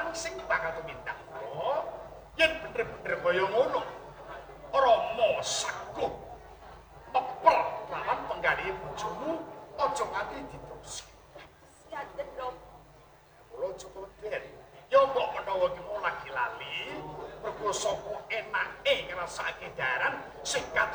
orang sing bakal tumindak. Oh, yen bener-bener kaya ngono. Rama saguh mepel lawan penggali bojomu aja nganti ditosi. Siaden, Rom. Kula cukup den. Ya mbok menawa ki lagi lali, mergo sapa enake ngrasake daran sing